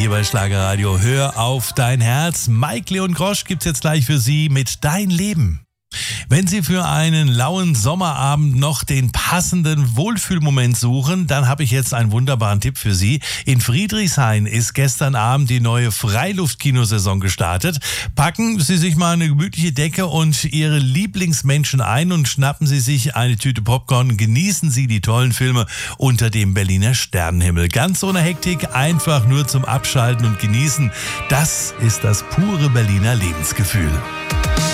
Hier bei Schlagerradio, hör auf dein Herz. Mike Leon Grosch gibt's jetzt gleich für Sie mit Dein Leben. Wenn Sie für einen lauen Sommerabend noch den passenden Wohlfühlmoment suchen, dann habe ich jetzt einen wunderbaren Tipp für Sie. In Friedrichshain ist gestern Abend die neue Freiluftkinosaison gestartet. Packen Sie sich mal eine gemütliche Decke und Ihre Lieblingsmenschen ein und schnappen Sie sich eine Tüte Popcorn. Genießen Sie die tollen Filme unter dem Berliner Sternenhimmel. Ganz ohne Hektik, einfach nur zum Abschalten und Genießen. Das ist das pure Berliner Lebensgefühl.